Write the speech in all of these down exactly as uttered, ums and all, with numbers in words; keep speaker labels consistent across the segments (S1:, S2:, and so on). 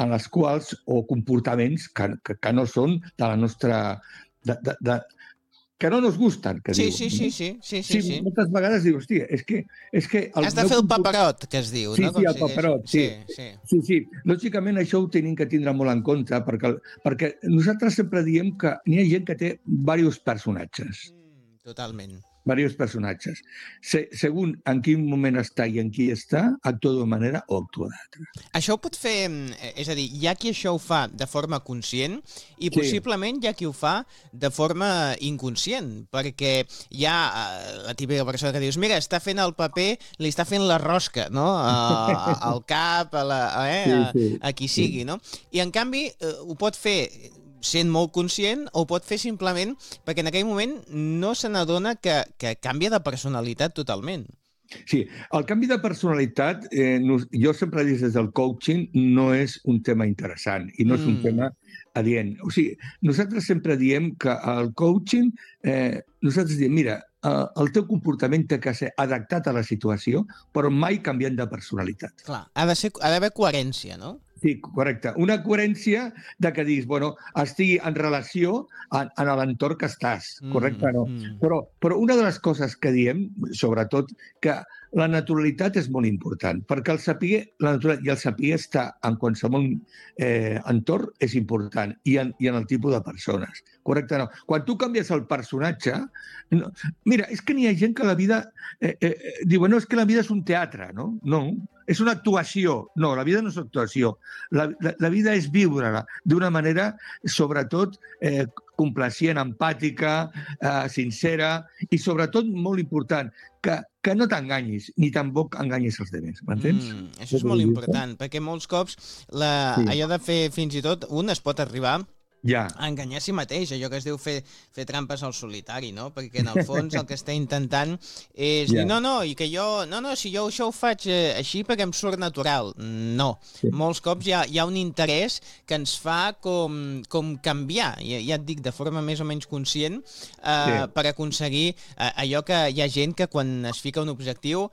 S1: en les quals, o comportaments que, que, que no són de la nostra... De, de, de, que no nos gusten, que
S2: sí,
S1: diuen.
S2: Sí, sí, sí. Sí, sí,
S1: sí,
S2: sí.
S1: moltes vegades dius, hòstia, és que... És que el
S2: Has de fer el paperot, que es diu,
S1: sí,
S2: no?
S1: sí,
S2: Com
S1: el
S2: si
S1: paperot,
S2: digués...
S1: sí.
S2: Sí, sí.
S1: Sí, sí. Lògicament, això ho tenim que tindre molt en compte, perquè, perquè nosaltres sempre diem que n'hi ha gent que té diversos personatges.
S2: Mm, totalment.
S1: Varios personatges. Se, según en quin moment està i en qui està, actua d'una manera o actua d'altra.
S2: Això ho pot fer... És a dir, hi ha qui això ho fa de forma conscient i
S1: Sí.
S2: possiblement hi ha qui ho fa de forma inconscient, perquè hi ha la típica persona que dius mira, està fent el paper, li està fent la rosca, no? A, al cap, a, la, eh?
S1: Sí, sí.
S2: a, a qui sigui, no? I en canvi ho pot fer sent molt conscient o ho pot fer simplement perquè en aquell moment no se n'adona que, que canvia de personalitat totalment.
S1: Sí, el canvi de personalitat, eh, no, jo sempre dic des del coaching, no és un tema interessant i no mm. és un tema adient. O sigui, nosaltres sempre diem que el coaching, eh, nosaltres diem, mira, eh, el teu comportament té que ser adaptat a la situació, però mai canviant de personalitat.
S2: Clar, ha de ser, ha d'haver coherència, no?
S1: Sí, correcte. Una coherència de que diguis, bueno, estigui en relació en, en l'entorn que estàs, correcte? No? Mm. Però, però una de les coses que diem, sobretot, que la naturalitat és molt important, perquè el saber, la naturalitat i el saber estar en qualsevol eh, entorn és important, i en, i en el tipus de persones, correcte? No? Quan tu canvies el personatge, no, mira, és que n'hi ha gent que la vida eh, eh, diu, no, és que la vida és un teatre, no? No, és una actuació. No, la vida no és actuació. La, la, la vida és viure-la d'una manera, sobretot, eh, complacient, empàtica, eh, sincera i, sobretot, molt important, que, que no t'enganyis, ni tampoc enganyis els demés. M'entens?
S2: Mm, això és molt important, perquè molts cops la, sí. allò de fer fins i tot, un es pot arribar
S1: ja.
S2: a enganyar a si mateix, allò que es diu fer, fer trampes al solitari, no? Perquè en el fons el que està intentant és ja. dir, no, no, i que jo, no, no, si jo això ho faig eh, així perquè em surt natural. No, sí. molts cops hi ha, hi ha un interès que ens fa com, com canviar, ja, ja et dic, de forma més o menys conscient, eh, sí. per aconseguir eh, allò que hi ha gent que quan es fica un objectiu,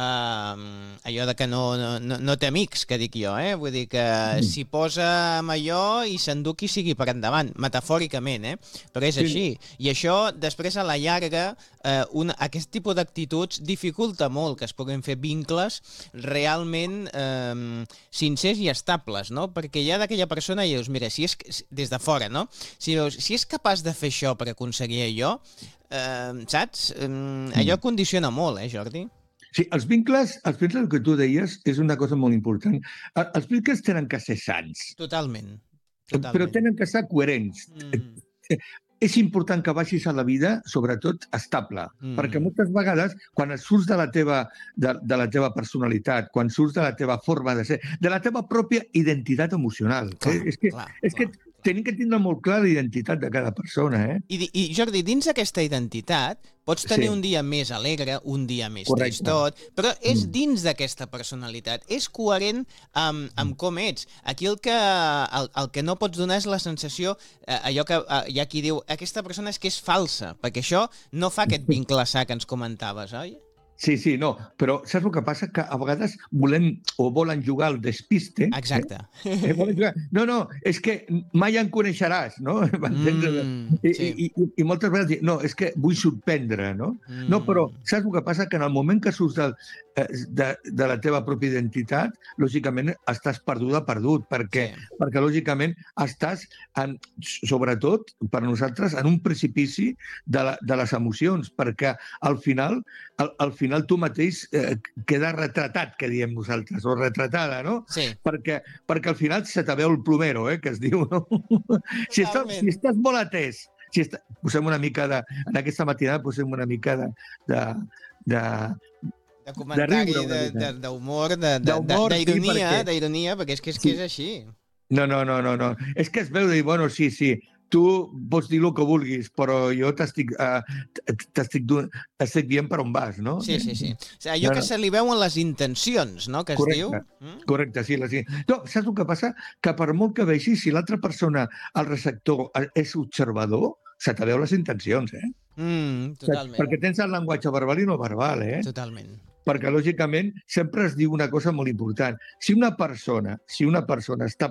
S2: eh, allò de que no, no, no té amics, que dic jo, eh? Vull dir que mm. s'hi posa amb allò i s'endú qui sigui per endavant, metafòricament, eh? Però és sí. així. I això, després, a la llarga, eh, un, aquest tipus d'actituds dificulta molt que es puguin fer vincles realment eh, sincers i estables, no? Perquè ja d'aquella persona dius, mira, si és, des de fora, no? Si, si és capaç de fer això per aconseguir allò, eh, saps? Eh, allò condiciona molt, eh, Jordi?
S1: Sí, els vincles, els vincles que tu deies és una cosa molt important. Els vincles tenen que ser sants.
S2: Totalment. Totalment.
S1: Però tenen que ser coherents. Mm. És important que vagis a la vida, sobretot, estable, mm. perquè moltes vegades, quan surts de la, teva, de, de la teva personalitat, quan surts de la teva forma de ser, de la teva pròpia identitat emocional, clar, eh? és que, clar, és clar. que tenim que tindre molt clar la identitat de cada persona. Eh?
S2: I, I, Jordi, dins d'aquesta identitat, pots tenir sí. un dia més alegre, un dia més Correcte. tristot, però és mm. dins d'aquesta personalitat, és coherent amb, amb com ets. Aquí el que, el, el que no pots donar és la sensació, eh, allò que eh, hi ha qui diu, aquesta persona és que és falsa, perquè això no fa aquest vincle sa que ens comentaves, oi?
S1: Sí, sí, no, però saps el que passa? Que a vegades volem o volen jugar al despiste.
S2: Exacte.
S1: Eh? Eh, no, no, és que mai en coneixeràs, no? Mm, I, sí. i, i, I moltes vegades dic, no, és que vull sorprendre, no? Mm. No, però saps el que passa? Que en el moment que surts del, de, de la teva pròpia identitat, lògicament estàs perduda, perdut, perquè, sí. perquè lògicament estàs, en, sobretot per nosaltres, en un precipici de, la, de les emocions, perquè al final, al, al final tu mateix eh, queda retratat, que diem nosaltres, o retratada, no?
S2: Sí.
S1: Perquè, perquè al final se te veu el plomero, eh, que es diu, no? si, estàs, si estàs molt atès, si està, posem una mica de... En aquesta matinada posem una mica de... de, de
S2: de comentari, d'humor, d'ironia, d'ironia, perquè és que és, sí. que és així.
S1: No, no, no, no, no. És que es veu dir, bueno, sí, sí, tu pots dir el que vulguis, però jo t'estic uh, t'estic dient per on vas, no?
S2: Sí, sí, sí. O sigui, allò no, no. que se li veuen les intencions, no?, que es
S1: correcte,
S2: diu.
S1: Mm? Correcte, sí. Les... No, saps el que passa? Que per molt que vegis, si l'altra persona, el receptor, és observador, se te veu les intencions, eh?
S2: Mm, totalment.
S1: Perquè tens el llenguatge verbal i no verbal, eh?
S2: Totalment.
S1: Perquè, lògicament, sempre es diu una cosa molt important. Si una persona, si una persona està